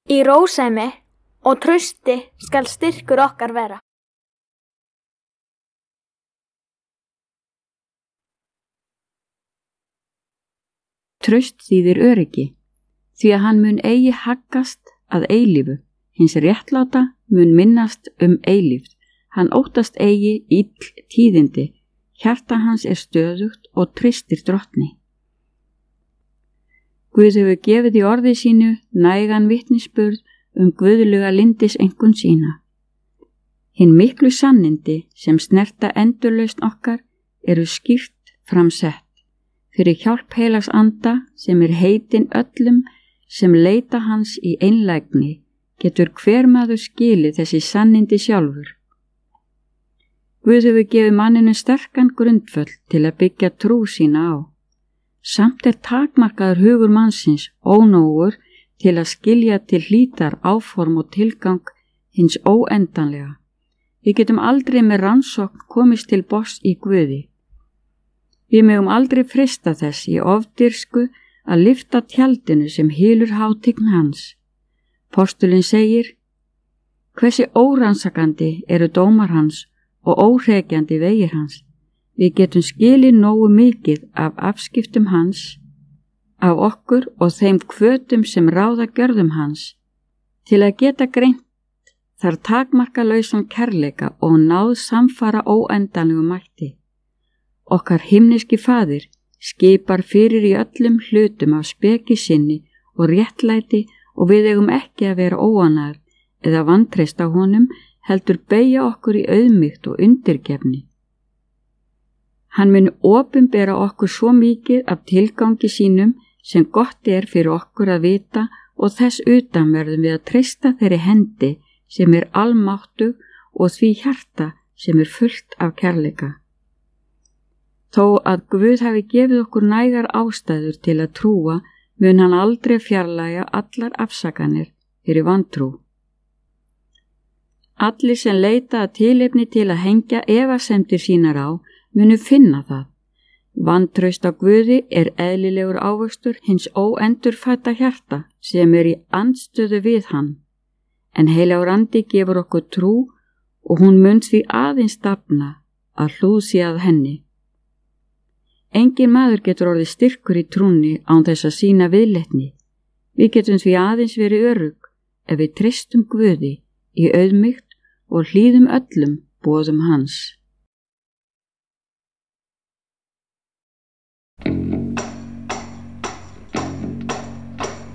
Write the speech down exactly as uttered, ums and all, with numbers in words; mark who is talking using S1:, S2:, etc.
S1: Í rósemi og trausti skal styrkur okkar vera.
S2: Traust þýðir öryggi, því að hann mun eigi haggast að eilífu, hins réttláta mun minnast um eilíft, hann óttast eigi ill tíðindi, hjarta hans er stöðugt og treystir drottni. Guð hefur gefið í orði sínu nægan vitnisburð um guðlega lyndis einkunn sína. Hinn miklu sannindi sem snerta endurlausn okkar eru skýrt framsett fyrir hjálp heilags anda sem er heitin öllum sem leita hans í einlægni, getur hver maður skilið þessi sannindi sjálfur. Guð hefur gefið manninu sterkan grundvöll til að byggja trú sína á. Samt er takmarkaður hugur mannsins ónógur til að skilja til hlítar áform og tilgang hins óendanlega. Við getum aldrei með rannsókn komist til botns í Guði. Við megum aldrei freista þess í ofdyrsku að lyfta tjaldinu sem hylur hátign hans. Postulinn segir: hversi órannsakandi eru dómar hans og óhrekjandi vegir hans. Við getum skilið nógu mikið af afskiptum hans, af okkur og þeim hvötum sem ráða gjörðum hans. Til að geta greint þar takmarkalausan kærleika og náð samfara óendanlegu mætti. Okkar himneski faðir skipar fyrir í öllum hlutum af speki sinni og réttlæti og við eigum ekki að vera óánægðir eða vantreysta honum, heldur beygja okkur í auðmýkt og undirgefni. Hann mun opinbera okkur svo mikið af tilgangi sínum sem gott er fyrir okkur að vita og þess utan verðum við að treysta þeirri hendi sem er almáttug og því hjarta sem er fullt af kærleika. Þó að Guð hafi gefið okkur nægar ástæður til að trúa, mun hann aldrei fjarlægja allar afsakanir fyrir vantrú. Allir sem leita að tilefni til að hengja efasemdir sínar á, munu finna það. Vantraust á Guði er eðlilegur ávöxtur hins óendurfædda hjarta sem er í andstöðu við hann, en heilagur andi gefur okkur trú og hún mun því aðeins dafna að hlúð sé að henni. Engin maður getur orðið styrkur í trúnni án þess að sýna viðleitni. Við getum því aðeins verið örugg ef við treystum Guði í auðmýkt og hlýðum öllum boðum hans.